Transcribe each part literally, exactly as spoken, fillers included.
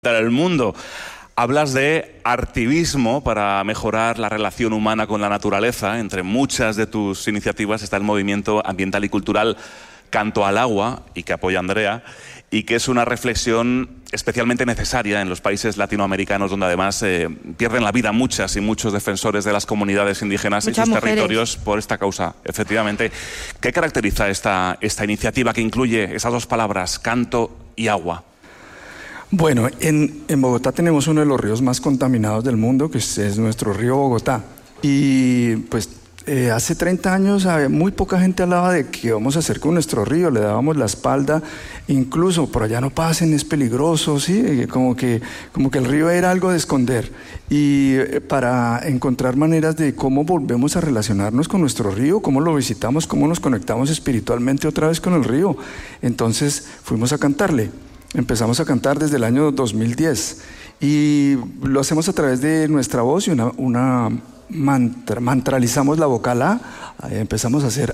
El mundo. Hablas de artivismo para mejorar la relación humana con la naturaleza. Entre muchas de tus iniciativas está el movimiento ambiental y cultural Canto al Agua, y que apoya Andrea, y que es una reflexión especialmente necesaria en los países latinoamericanos, donde además eh, pierden la vida muchas y muchos defensores de las comunidades indígenas y sus mujeres. territorios por esta causa. Efectivamente, ¿qué caracteriza esta, esta iniciativa que incluye esas dos palabras, canto y agua? Bueno, en, en Bogotá tenemos uno de los ríos más contaminados del mundo, que es, es nuestro río Bogotá. Y pues eh, hace treinta años había, muy poca gente hablaba de qué vamos a hacer con nuestro río, le dábamos la espalda, incluso por allá no pasen, es peligroso, ¿sí? Como que, como que el río era algo de esconder. Y eh, para encontrar maneras de cómo volvemos a relacionarnos con nuestro río, cómo lo visitamos, cómo nos conectamos espiritualmente otra vez con el río. Entonces fuimos a cantarle. Empezamos a cantar desde el año dos mil diez y lo hacemos a través de nuestra voz y una, una mantra, mantralizamos la vocal A, empezamos a hacer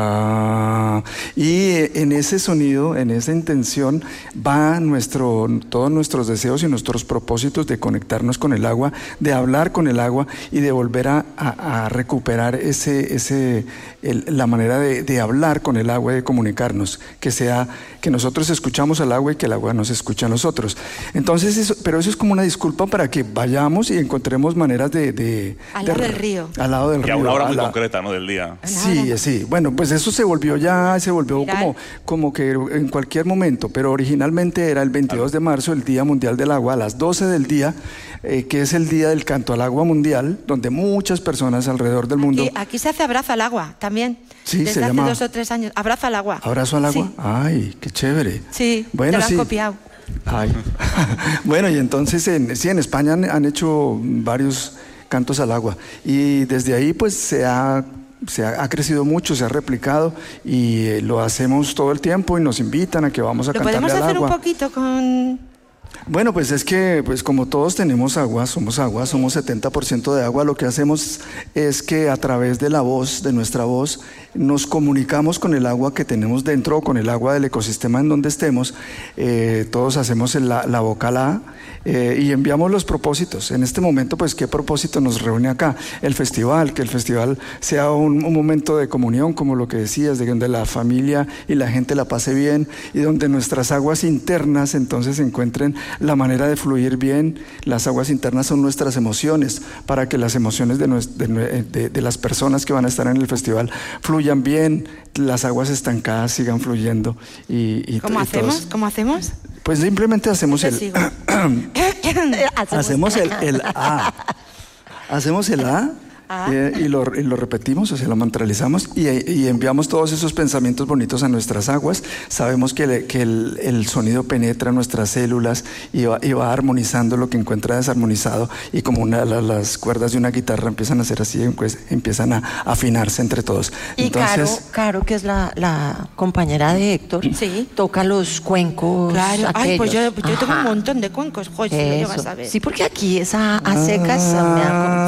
A, y en ese sonido, en esa intención va nuestro, todos nuestros deseos y nuestros propósitos de conectarnos con el agua, de hablar con el agua y de volver a, a, a recuperar ese, ese, el, la manera de, de hablar con el agua y de comunicarnos, que sea que nosotros escuchamos al agua y que el agua nos escucha a nosotros. Entonces, eso, pero eso es como una disculpa para que vayamos y encontremos maneras de... de al de, lado del río. Al lado del y río. a una hora muy la, concreta, ¿no? Del día. Sí, sí. Bueno, pues eso se volvió ya, se volvió como, como que en cualquier momento, pero originalmente era el veintidós de marzo, el Día Mundial del Agua, a las doce del día, eh, que es el Día del Canto al Agua Mundial, donde muchas personas alrededor del mundo... Aquí, aquí se hace abrazo al agua también. Sí, desde se hace llama... dos o tres años. Abrazo al agua. ¿Abrazo al agua? Sí. Ay, qué chévere. Sí, bueno, te lo sí. han copiado. Ay. Bueno, y entonces en, sí, en España han, han hecho varios cantos al agua y desde ahí pues se ha, se ha, ha crecido mucho, se ha replicado y eh, lo hacemos todo el tiempo y nos invitan a que vamos a cantarle al agua. ¿Lo podemos hacer un poquito con...? Bueno, pues es que pues como todos tenemos agua, somos agua, somos setenta por ciento de agua, lo que hacemos es que a través de la voz, de nuestra voz, nos comunicamos con el agua que tenemos dentro o con el agua del ecosistema en donde estemos. Eh, todos hacemos la, la vocal A eh, y enviamos los propósitos. En este momento, pues, ¿qué propósito nos reúne acá? El festival, que el festival sea un, un momento de comunión, como lo que decías, de donde la familia y la gente la pase bien y donde nuestras aguas internas entonces encuentren la manera de fluir bien. Las aguas internas son nuestras emociones, para que las emociones de, de, de, de las personas que van a estar en el festival fluyan bien, las aguas estancadas sigan fluyendo. Y, y ¿Cómo y hacemos? todos. ¿Cómo hacemos? Pues simplemente hacemos el hacemos el, el A. Hacemos el A. Eh, y, lo, y lo repetimos, o sea, lo mantralizamos y, y enviamos todos esos pensamientos bonitos a nuestras aguas. Sabemos que, le, que el, el sonido penetra nuestras células y va, y va armonizando lo que encuentra desarmonizado, y como una, la, las cuerdas de una guitarra empiezan a ser así, pues empiezan a afinarse entre todos. Y Entonces, Caro, Caro, que es la, la compañera de Héctor, sí, toca los cuencos. Claro. Ay, pues yo, yo tengo Ajá. un montón de cuencos, joder, si lo llevas a ver. Sí, porque aquí esa a secas me ha